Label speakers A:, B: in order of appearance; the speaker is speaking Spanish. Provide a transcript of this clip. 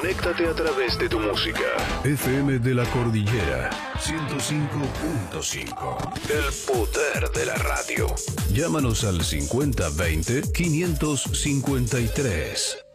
A: Conéctate a través de tu música. FM de la Cordillera 105.5. El poder de la radio. Llámanos al 5020-553.